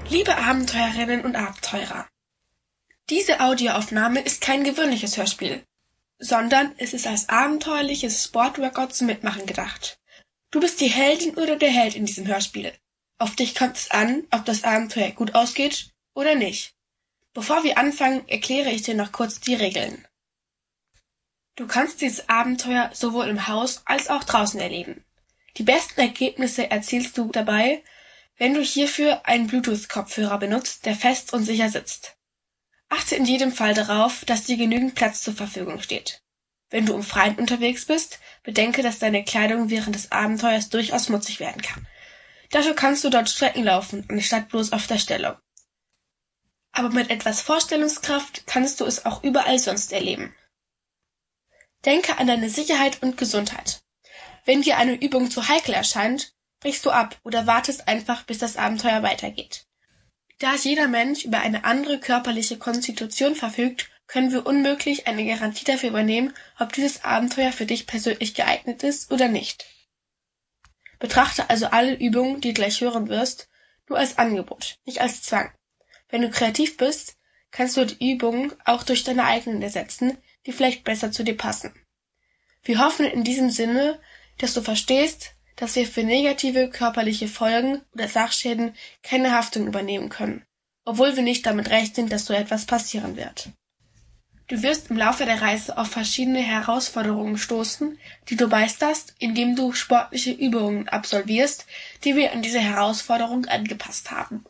Liebe Abenteurerinnen und Abenteurer, diese Audioaufnahme ist kein gewöhnliches Hörspiel, sondern es ist als abenteuerliches Sportworkout zum Mitmachen gedacht. Du bist die Heldin oder der Held in diesem Hörspiel. Auf dich kommt es an, ob das Abenteuer gut ausgeht oder nicht. Bevor wir anfangen, erkläre ich dir noch kurz die Regeln. Du kannst dieses Abenteuer sowohl im Haus als auch draußen erleben. Die besten Ergebnisse erzielst du dabei, wenn du hierfür einen Bluetooth-Kopfhörer benutzt, der fest und sicher sitzt. Achte in jedem Fall darauf, dass dir genügend Platz zur Verfügung steht. Wenn du im Freien unterwegs bist, bedenke, dass deine Kleidung während des Abenteuers durchaus schmutzig werden kann. Dafür kannst du dort Strecken laufen, anstatt bloß auf der Stellung. Aber mit etwas Vorstellungskraft kannst du es auch überall sonst erleben. Denke an deine Sicherheit und Gesundheit. Wenn dir eine Übung zu heikel erscheint, brichst du ab oder wartest einfach, bis das Abenteuer weitergeht. Da jeder Mensch über eine andere körperliche Konstitution verfügt, können wir unmöglich eine Garantie dafür übernehmen, ob dieses Abenteuer für dich persönlich geeignet ist oder nicht. Betrachte also alle Übungen, die du gleich hören wirst, nur als Angebot, nicht als Zwang. Wenn du kreativ bist, kannst du die Übungen auch durch deine eigenen ersetzen, die vielleicht besser zu dir passen. Wir hoffen in diesem Sinne, dass du verstehst, dass wir für negative körperliche Folgen oder Sachschäden keine Haftung übernehmen können, obwohl wir nicht damit rechnen, dass so etwas passieren wird. Du wirst im Laufe der Reise auf verschiedene Herausforderungen stoßen, die du meisterst, indem du sportliche Übungen absolvierst, die wir an diese Herausforderung angepasst haben.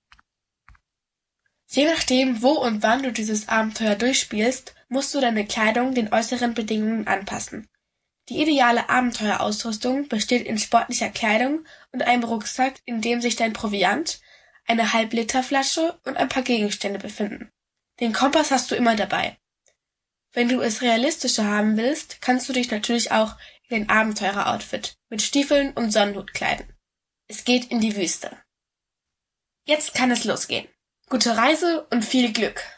Je nachdem, wo und wann du dieses Abenteuer durchspielst, musst du deine Kleidung den äußeren Bedingungen anpassen. Die ideale Abenteuerausrüstung besteht in sportlicher Kleidung und einem Rucksack, in dem sich dein Proviant, eine Halb-Liter-Flasche und ein paar Gegenstände befinden. Den Kompass hast du immer dabei. Wenn du es realistischer haben willst, kannst du dich natürlich auch in ein Abenteurer-Outfit mit Stiefeln und Sonnenhut kleiden. Es geht in die Wüste. Jetzt kann es losgehen. Gute Reise und viel Glück!